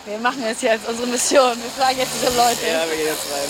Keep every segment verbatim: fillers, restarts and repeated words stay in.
Wir machen jetzt hier als unsere Mission. Wir fragen jetzt diese Leute. Ja, wir gehen jetzt rein.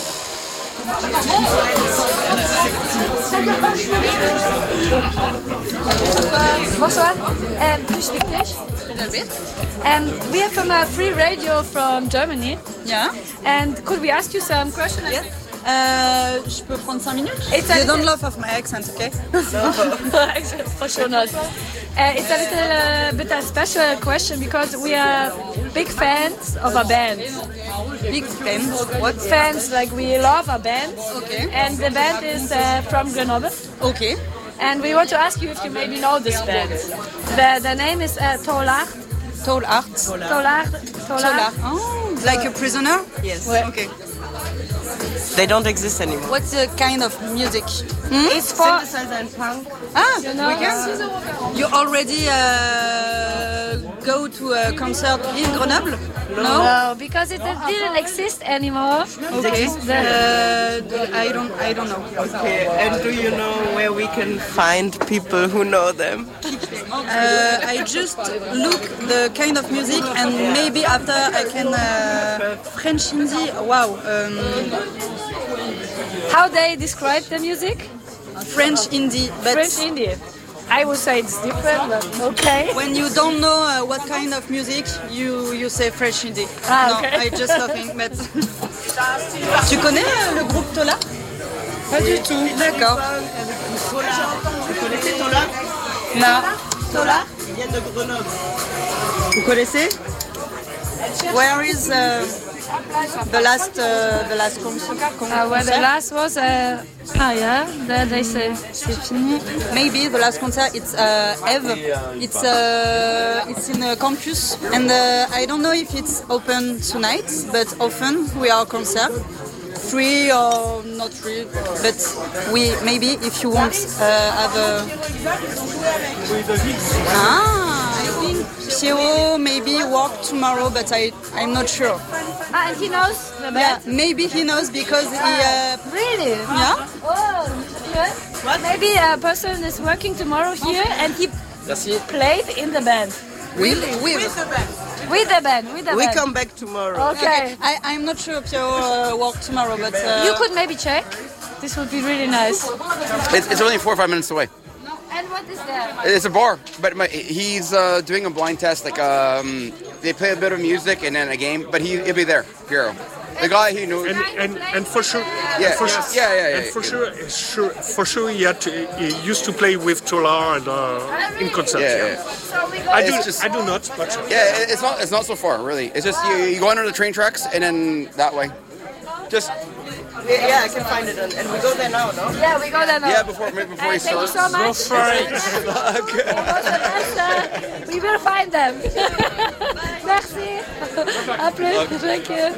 Bonsoir. Um, do you speak English? A little bit. Um, we are from a free radio from Germany. Yeah. And could we ask you some questions? Yes. Euh, je peux prendre cinq minutes? It's a You don't little- laugh of my accent, okay? For sure not. Uh, it's a little uh, bit a special question because we are big fans of a band. Big fans. What? Fans, like we love a band. Okay. And the band is uh, from Grenoble. Okay. And we want to ask you if you maybe know this band. The, the name is uh, Tolard. Tall art. Tolard. Solar. Oh, like a prisoner? Yes. Ouais. Okay. They don't exist anymore. What's the kind of music? It's for Synthesizer and punk. Ah, know, we can. You already uh, go to a concert in Grenoble? No. no, because it didn't exist anymore. Okay. The- Uh, the- I don't. I don't know. Okay, and do you know where we can find people who know them? Uh, I just look the kind of music and maybe after I can uh, French indie. Wow. Um, How they describe the music? French indie, but French indie. I would say it's different, but okay. when you don't know uh, what kind of music, you you say French indie. Ah, no, okay. I just laughing. But tu connais euh, le groupe Tola? Pas du tout. D'accord. Vous connaissez Tola? Non. Tola? Ils viennent de Grenoble. Vous connaissez? Where is uh, the last uh, the last concert? Uh, well, the last was uh, ah yeah, there they say. C'est fini. Maybe the last concert it's uh, Eve. It's uh, it's in a campus, and uh, I don't know if it's open tonight, but often we are concert. Free or not free, but we maybe if you want uh, have a ah Piero maybe work tomorrow, but I I'm not sure. Ah, and he knows the Yeah, band. maybe he knows because he uh, Really? yeah. Oh, good. Maybe a person is working tomorrow here and he played in the band. Really? With With the band, with the We band. come back tomorrow. Okay. I, I'm not sure Piero uh, work tomorrow, but uh, You could maybe check. This would be really nice. It's, it's only four or five minutes away. And what is that? It's a bar, but my, he's uh, doing a blind test. Like um, they play a bit of music and then a game, but he, he'll be there, Piero. The guy he knows. And, and, and for sure, Yeah, for yeah, sure, yeah, yeah, yeah. and for sure, sure, for sure, he had to, he used to play with Tola and, uh, in concerts. Yeah, Yeah, yeah. So we go I do, It's just- I do not, but Yeah, it- it's not it's not so far really. It's just you, you go under the train tracks and then that way. Just Yeah, I can find it, and, and we go there now, no? Yeah, we go there now. yeah, before maybe before Uh, he thank you starts. so much. We will find them. Merci. À plus. Thank you.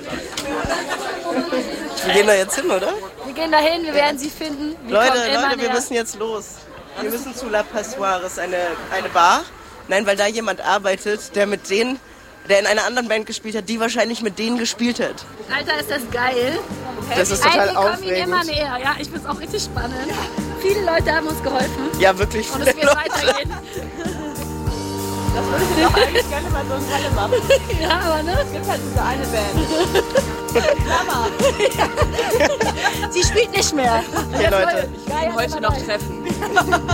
Wir gehen da jetzt hin, oder? Wir gehen dahin, wir werden sie finden. Wir Leute, kommen immer Leute, wir näher. müssen jetzt los. Wir müssen zu La Passoires, eine, eine Bar. Nein, weil da jemand arbeitet, der mit denen, der in einer anderen Band gespielt hat, die wahrscheinlich mit denen gespielt hat. Alter, ist das geil. Das ist total Ey, wir kommen ihnen immer aufregend. näher. Ja, ich find's auch richtig spannend. Viele Leute haben uns geholfen. Ja, wirklich Und viele es wird Leute. weitergehen. Das würde ich doch eigentlich gerne mal so eine Halle machen. Ja, aber ne? Es gibt halt diese eine Band. Mama. Sie spielt nicht mehr. Hey Leute, Ich will heute noch treffen.